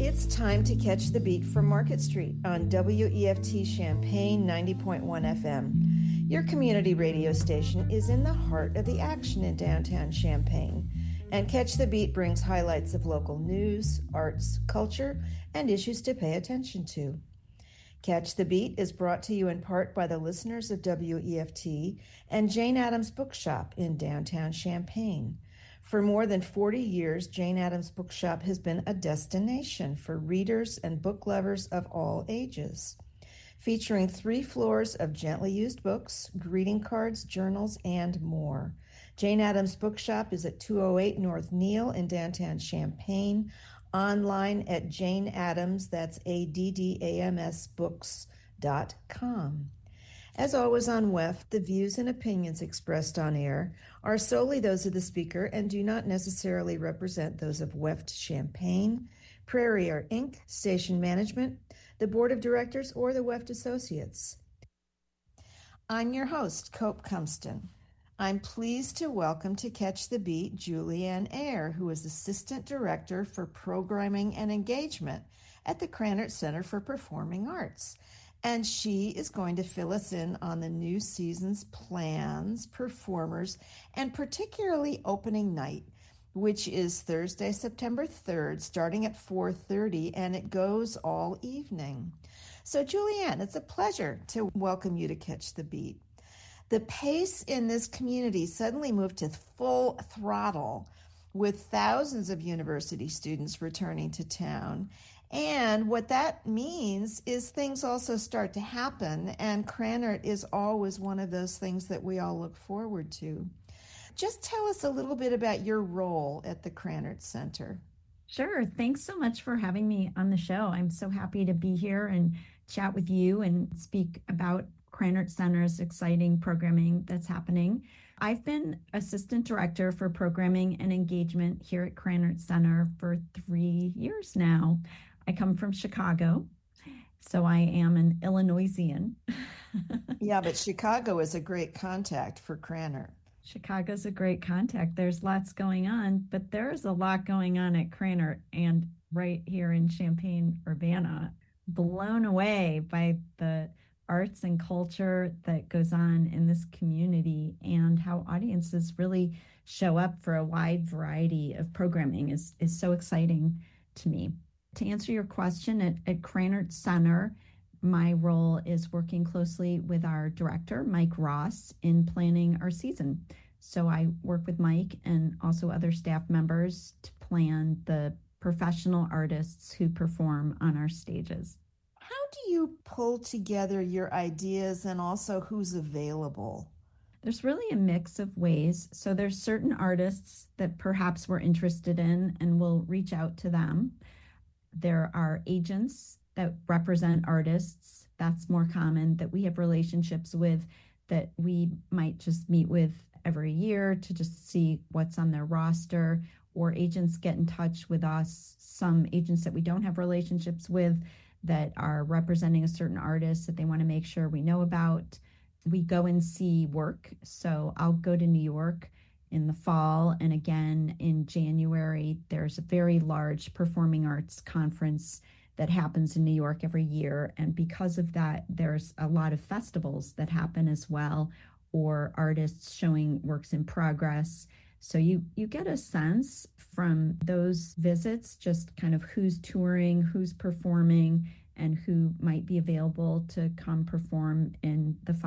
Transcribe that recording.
It's time to catch the beat from Market Street on WEFT Champaign 90.1 FM. Your community radio station is in the heart of the action in downtown Champaign. And Catch the Beat brings highlights of local news, arts, culture, and issues to pay attention to. Catch the Beat is brought to you in part by the listeners of WEFT and Jane Addams Bookshop in downtown Champaign. For more than 40 years, Jane Addams Bookshop has been a destination for readers and book lovers of all ages. Featuring 3 floors of gently used books, greeting cards, journals, and more. Jane Addams Bookshop is at 208 North Neal in downtown Champaign. Online at Jane Addams, that's ADDAMS books.com. As always on WEFT, the views and opinions expressed on air are solely those of the speaker and do not necessarily represent those of WEFT Champaign, Prairie Air Inc., Station Management, the Board of Directors, or the WEFT Associates. I'm your host, Cope Cumston. I'm pleased to welcome to Catch the Beat Julianne Eyre, who is Assistant Director for Programming and Engagement at the Krannert Center for Performing Arts. And she is going to fill us in on the new season's plans, performers, and particularly opening night, which is Thursday, September 3rd, starting at 4:30, and it goes all evening. So, Julianne, it's a pleasure to welcome you to Catch the Beat. The pace in this community suddenly moved to full throttle with thousands of university students returning to town. And what that means is things also start to happen, and Krannert is always one of those things that we all look forward to. Just tell us a little bit about your role at the Krannert Center. Sure. Thanks so much for having me on the show. I'm so happy to be here and chat with you and speak about Krannert Center's exciting programming that's happening. I've been Assistant Director for Programming and Engagement here at Krannert Center for 3 years now. I come from Chicago, so I am an Illinoisian. Yeah, but Chicago is a great contact for Krannert. Chicago's a great contact. There's lots going on, but there's a lot going on at Krannert and right here in Champaign-Urbana. Blown away by the arts and culture that goes on in this community and how audiences really show up for a wide variety of programming is so exciting to me. To answer your question, at Krannert Center, my role is working closely with our director, Mike Ross, in planning our season. So I work with Mike and also other staff members to plan the professional artists who perform on our stages. How do you pull together your ideas and also who's available? There's really a mix of ways. So there's certain artists that perhaps we're interested in and we'll reach out to them. There are agents that represent artists. That's more common, that we have relationships with, that we might just meet with every year to just see what's on their roster, or agents get in touch with us, some agents that we don't have relationships with that are representing a certain artist that they want to make sure we know about. We go and see work. So I'll go to New York in the fall, and again in January. There's a very large performing arts conference that happens in New York every year, and because of that, there's a lot of festivals that happen as well, or artists showing works in progress. So you get a sense from those visits just kind of who's touring, who's performing, and who might be available to come perform in the